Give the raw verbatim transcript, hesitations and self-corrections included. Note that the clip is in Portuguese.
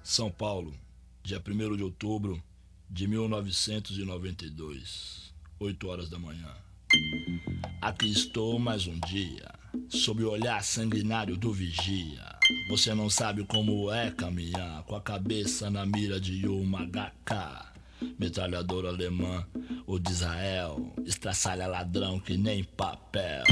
São Paulo, dia primeiro de outubro de mil novecentos e noventa e dois, oito horas da manhã. Aqui estou mais um dia, sob o olhar sanguinário do vigia. Você não sabe como é caminhar com a cabeça na mira de uma H K. Metralhadora alemã ou de Israel, estraçalha ladrão que nem papel.